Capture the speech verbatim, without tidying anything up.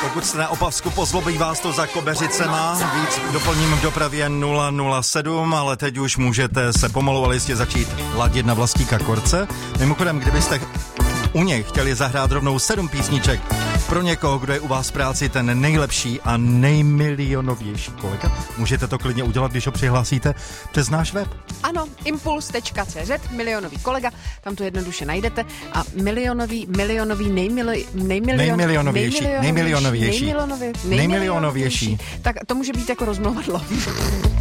Pokud jste na Opavsku, pozlobí vás to za Kobeřicema, víc doplním v dopravě nula nula sedm, ale teď už můžete se pomalu ale jistě začít ladit na Vlastíka Korce. Mimochodem, kdybyste u něj chtěli zahrát rovnou sedm písniček pro někoho, kdo je u vás v práci ten nejlepší a nejmilionovější kolega, můžete to klidně udělat, když ho přihlásíte přes náš web. Ano, impuls tečka cé zet, milionový kolega, tam to jednoduše najdete a milionový, milionový, nejmili, nejmilion, nejmilionovější, nejmilionovější, nejmilionovější, nejmilionovější. Tak to může být jako rozmluvadlo.